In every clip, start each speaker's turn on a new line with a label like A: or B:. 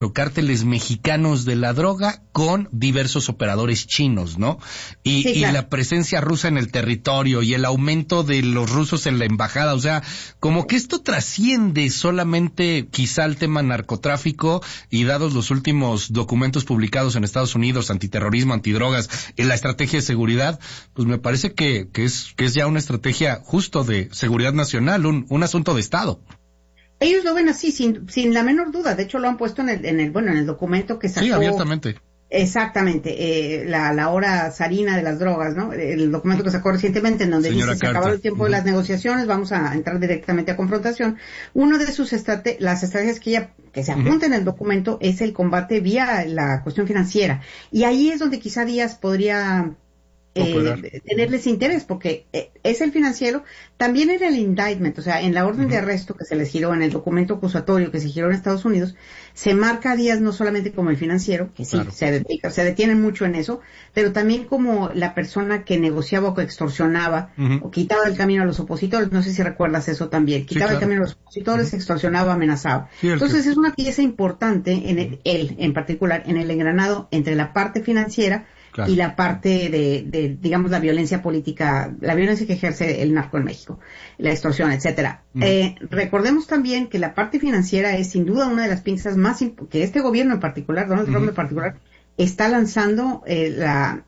A: cárteles mexicanos de la droga con diversos operadores chinos, ¿no? Y,
B: sí, claro.
A: Y la presencia rusa en el territorio y el aumento de los rusos en la embajada, o sea, como que esto trasciende solamente quizá el tema narcotráfico, y dados los últimos documentos publicados en Estados Unidos, antiterrorismo, antidrogas, en la estrategia de seguridad, pues me parece que es ya una estrategia justo de seguridad nacional, un asunto de Estado.
B: Ellos lo ven así, sin la menor duda. De hecho, lo han puesto en el documento que sacó.
A: Sí, abiertamente.
B: Exactamente, la hora zarina de las drogas, ¿no? El documento que sacó recientemente, en donde
A: Señora
B: dice, se acabó el tiempo de las negociaciones, vamos a entrar directamente a confrontación. Uno de sus las estrategias que se apunta en el documento es el combate vía la cuestión financiera. Y ahí es donde quizá Díaz podría tenerles interés, porque es el financiero, también en el indictment, o sea, en la orden de arresto que se les giró, en el documento acusatorio que se giró en Estados Unidos, se marca a Díaz no solamente como el financiero, que sí, claro, se detienen mucho en eso, pero también como la persona que negociaba o que extorsionaba, o quitaba del camino a los opositores. No sé si recuerdas eso también, quitaba del camino a los opositores, extorsionaba, amenazaba. Sí, entonces es una pieza importante, él en particular, en el engranado entre la parte financiera, claro, y la parte de digamos, la violencia política, la violencia que ejerce el narco en México, la extorsión, etcétera. Recordemos también que la parte financiera es sin duda una de las pinzas más que este gobierno en particular, Donald Trump en particular, está lanzando la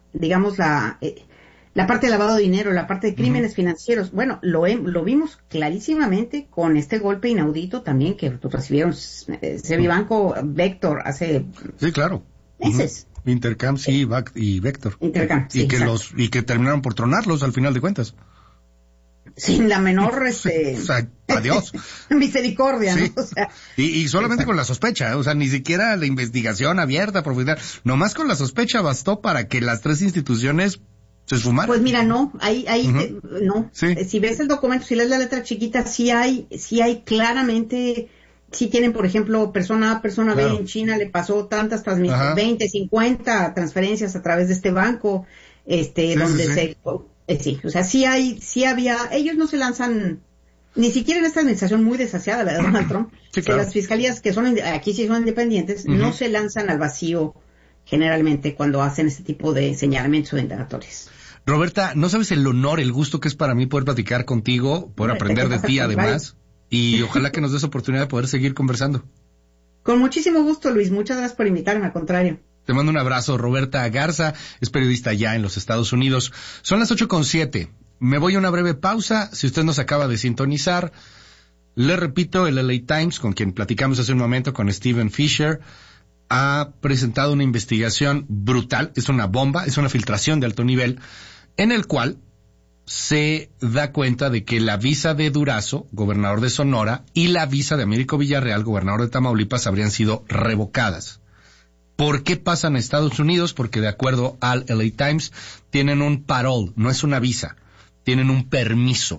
B: parte de lavado de dinero, la parte de crímenes financieros. Bueno, lo vimos clarísimamente con este golpe inaudito también que recibieron Banco Vector hace meses.
A: Intercam, sí, y Vector.
B: Intercam, sí,
A: y que terminaron por tronarlos al final de cuentas.
B: Sin la menor
A: o sea, adiós.
B: misericordia,
A: sí,
B: ¿no? O sea,
A: y solamente con la sospecha, o sea, ni siquiera la investigación abierta, profundidad, nomás con la sospecha bastó para que las tres instituciones se esfumaran.
B: Pues mira, no, no.
A: Sí.
B: Si ves el documento, si lees la letra chiquita, sí hay claramente. Sí tienen, por ejemplo, persona A, persona B, en China le pasó tantas transmisiones, 20, 50 transferencias a través de este banco, donde o sea, sí había, ellos no se lanzan, ni siquiera en esta administración muy desasiada, la de Donald Trump,
A: sí, claro,
B: que las fiscalías que aquí sí son independientes, no se lanzan al vacío generalmente cuando hacen este tipo de señalamientos o de indagatorias.
A: Roberta, no sabes el honor, el gusto que es para mí poder platicar contigo, poder aprender de ti además. Y ojalá que nos des oportunidad de poder seguir conversando.
B: Con muchísimo gusto, Luis. Muchas gracias por invitarme, al contrario.
A: Te mando un abrazo. Roberta Garza es periodista ya en los Estados Unidos. Son las 8:07. Me voy a una breve pausa. Si usted nos acaba de sintonizar, le repito, el LA Times, con quien platicamos hace un momento, con Steven Fisher, ha presentado una investigación brutal. Es una bomba, es una filtración de alto nivel, en el cual se da cuenta de que la visa de Durazo, gobernador de Sonora, y la visa de Américo Villarreal, gobernador de Tamaulipas, habrían sido revocadas. ¿Por qué pasan a Estados Unidos? Porque de acuerdo al LA Times, tienen un parole, no es una visa, tienen un permiso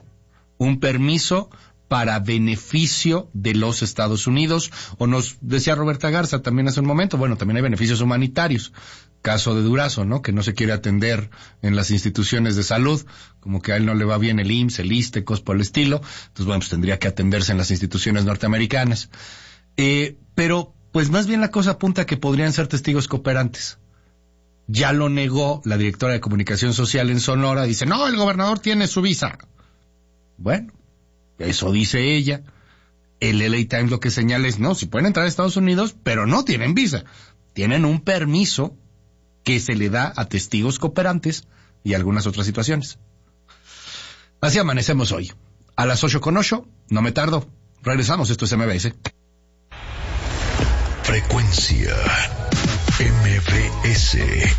A: para beneficio de los Estados Unidos, o nos decía Roberta Garza también hace un momento, bueno, también hay beneficios humanitarios. Caso de Durazo, ¿no? Que no se quiere atender en las instituciones de salud, como que a él no le va bien el IMSS, el ISSSTE, cosas por el estilo. Entonces, bueno, pues tendría que atenderse en las instituciones norteamericanas. Pero, pues más bien la cosa apunta a que podrían ser testigos cooperantes. Ya lo negó la directora de Comunicación Social en Sonora, dice, no, el gobernador tiene su visa. Bueno, eso dice ella. El LA Times lo que señala es, no, si pueden entrar a Estados Unidos, pero no tienen visa. Tienen un permiso que se le da a testigos cooperantes y algunas otras situaciones. Así amanecemos hoy. A las 8:08, no me tardo. Regresamos, esto es MBS.
C: Frecuencia MBS.